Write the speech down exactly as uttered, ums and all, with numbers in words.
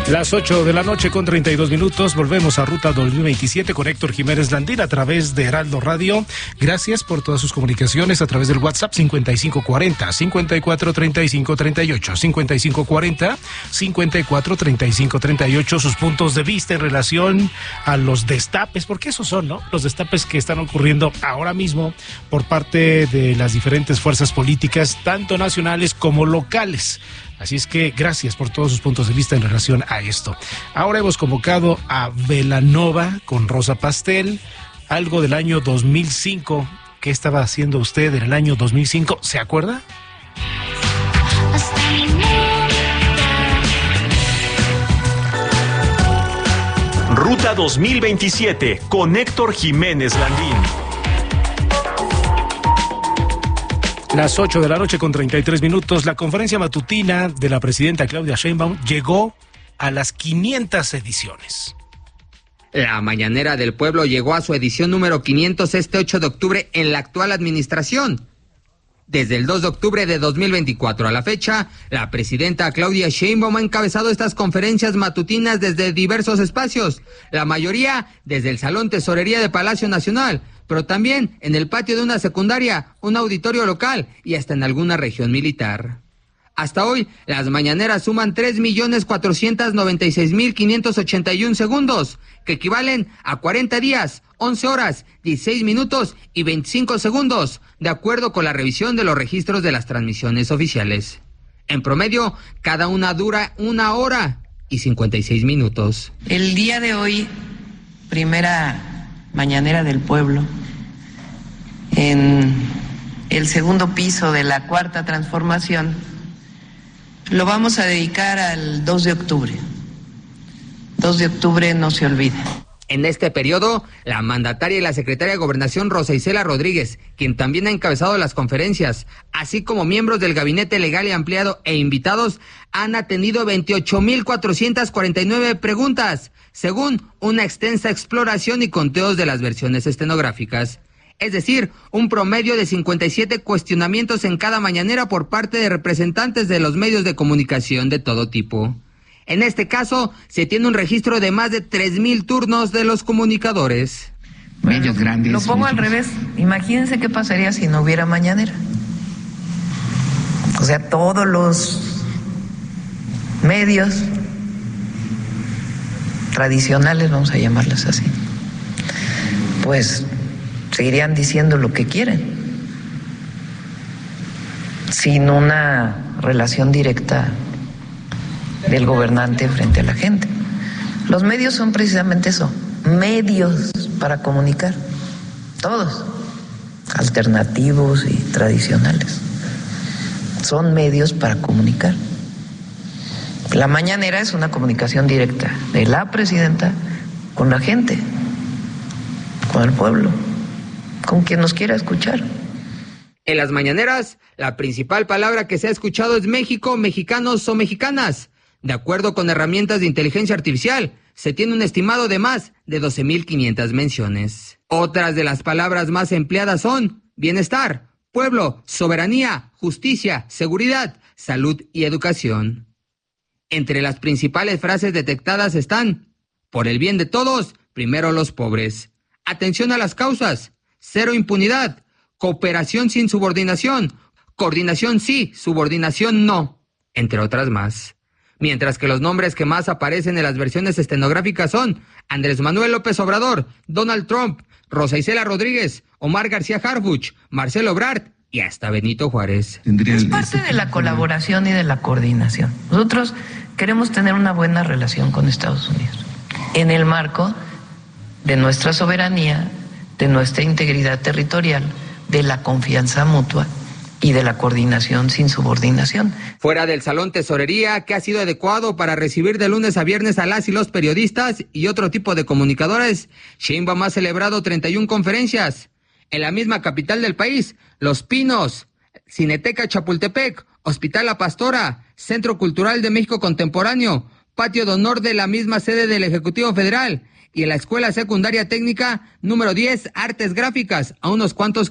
Las ocho de la noche con treinta y dos minutos, volvemos a Ruta dos mil veintisiete con Héctor Jiménez Landín a través de Heraldo Radio. Gracias por todas sus comunicaciones a través del WhatsApp cincuenta y cinco cuarenta, cincuenta y cuatro treinta y cinco treinta y ocho, cincuenta y cinco cuarenta, cincuenta y cuatro treinta y cinco treinta y ocho, sus puntos de vista en relación a los destapes, porque esos son, ¿no? Los destapes que están ocurriendo ahora mismo por parte de las diferentes fuerzas políticas, tanto nacionales como locales. Así es que gracias por todos sus puntos de vista en relación a esto. Ahora hemos convocado a Belanova con Rosa Pastel, algo del año dos mil cinco. ¿Qué estaba haciendo usted en el año dos mil cinco? ¿Se acuerda? Ruta dos mil veintisiete con Héctor Jiménez Landín. Las ocho de la noche con treinta y tres minutos, la conferencia matutina de la presidenta Claudia Sheinbaum llegó a las quinientas ediciones. La Mañanera del Pueblo llegó a su edición número quinientos este ocho de octubre en la actual administración. Desde el dos de octubre de dos mil veinticuatro a la fecha, la presidenta Claudia Sheinbaum ha encabezado estas conferencias matutinas desde diversos espacios, la mayoría desde el Salón Tesorería de Palacio Nacional, pero también en el patio de una secundaria, un auditorio local y hasta en alguna región militar. Hasta hoy, las mañaneras suman tres millones cuatrocientos noventa y seis mil quinientos ochenta y uno segundos, que equivalen a cuarenta días, once horas, dieciséis minutos y veinticinco segundos, de acuerdo con la revisión de los registros de las transmisiones oficiales. En promedio, cada una dura una hora y cincuenta y seis minutos. El día de hoy, primera Mañanera del Pueblo, en el segundo piso de la Cuarta Transformación, lo vamos a dedicar al dos de octubre. dos de octubre no se olvida. En este periodo, la mandataria y la secretaria de Gobernación Rosa Isela Rodríguez, quien también ha encabezado las conferencias, así como miembros del gabinete legal y ampliado e invitados, han atendido veintiocho mil cuatrocientas cuarenta y nueve preguntas, según una extensa exploración y conteos de las versiones estenográficas. Es decir, un promedio de cincuenta y siete cuestionamientos en cada mañanera por parte de representantes de los medios de comunicación de todo tipo. En este caso, se tiene un registro de más de tres mil turnos de los comunicadores. Bueno, medios grandes. Lo pongo al revés. Imagínense qué pasaría si no hubiera mañanera. O sea, todos los medios tradicionales, vamos a llamarlos así, pues seguirían diciendo lo que quieren, sin una relación directa del gobernante frente a la gente. Los medios son precisamente eso, medios para comunicar, todos, alternativos y tradicionales, son medios para comunicar. La mañanera es una comunicación directa de la presidenta con la gente, con el pueblo, con quien nos quiera escuchar. En las mañaneras, la principal palabra que se ha escuchado es México, mexicanos o mexicanas. De acuerdo con herramientas de inteligencia artificial, se tiene un estimado de más de doce mil quinientas menciones. Otras de las palabras más empleadas son bienestar, pueblo, soberanía, justicia, seguridad, salud y educación. Entre las principales frases detectadas están: por el bien de todos, primero los pobres. Atención a las causas. Cero impunidad. Cooperación sin subordinación. Coordinación sí, subordinación no. Entre otras más. Mientras que los nombres que más aparecen en las versiones estenográficas son Andrés Manuel López Obrador, Donald Trump, Rosa Isela Rodríguez, Omar García Harfuch, Marcelo Ebrard y hasta Benito Juárez. Es parte de la colaboración y de la coordinación. Nosotros queremos tener una buena relación con Estados Unidos, en el marco de nuestra soberanía, de nuestra integridad territorial, de la confianza mutua y de la coordinación sin subordinación. Fuera del Salón Tesorería, que ha sido adecuado para recibir de lunes a viernes a las y los periodistas y otro tipo de comunicadores, Sheinbaum ha celebrado treinta y una conferencias. En la misma capital del país, Los Pinos, Cineteca Chapultepec, Hospital La Pastora, Centro Cultural de México Contemporáneo, Patio de Honor de la misma sede del Ejecutivo Federal y en la Escuela Secundaria Técnica número diez, Artes Gráficas, a unos cuantos